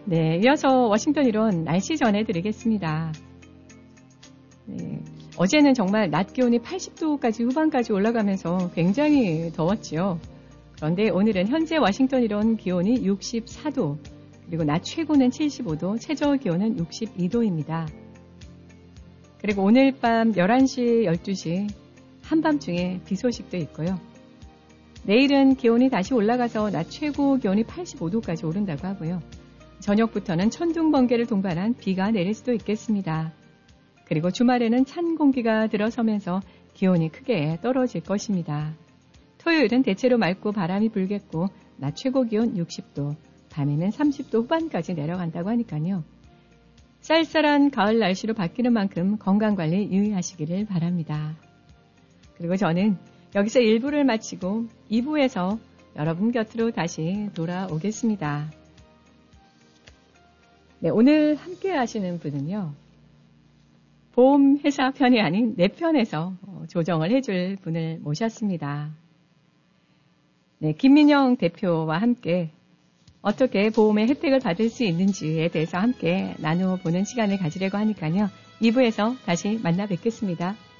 네, 이어서 워싱턴 일원 날씨 전해드리겠습니다. 네, 어제는 정말 낮 기온이 80도까지 후반까지 올라가면서 굉장히 더웠지요. 그런데 오늘은 현재 워싱턴 일원 기온이 64도, 그리고 낮 최고는 75도, 최저 기온은 62도입니다. 그리고 오늘 밤 11시, 12시 한밤중에 비 소식도 있고요. 내일은 기온이 다시 올라가서 낮 최고 기온이 85도까지 오른다고 하고요. 저녁부터는 천둥, 번개를 동반한 비가 내릴 수도 있겠습니다. 그리고 주말에는 찬 공기가 들어서면서 기온이 크게 떨어질 것입니다. 토요일은 대체로 맑고 바람이 불겠고 낮 최고 기온 60도, 밤에는 30도 후반까지 내려간다고 하니까요. 쌀쌀한 가을 날씨로 바뀌는 만큼 건강관리 유의하시기를 바랍니다. 그리고 저는 여기서 1부를 마치고 2부에서 여러분 곁으로 다시 돌아오겠습니다. 네, 오늘 함께 하시는 분은요. 보험회사 편이 아닌 내 편에서 조정을 해줄 분을 모셨습니다. 네, 김민영 대표와 함께 어떻게 보험의 혜택을 받을 수 있는지에 대해서 함께 나눠보는 시간을 가지려고 하니까요. 2부에서 다시 만나 뵙겠습니다.